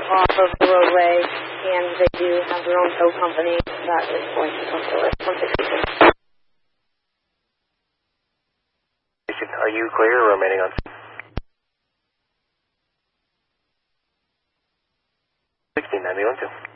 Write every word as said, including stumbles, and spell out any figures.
off of the roadway, and they do have their own tow company that is going to come to it. one sixty-two. Are you clear or remaining on? sixteen nine one two.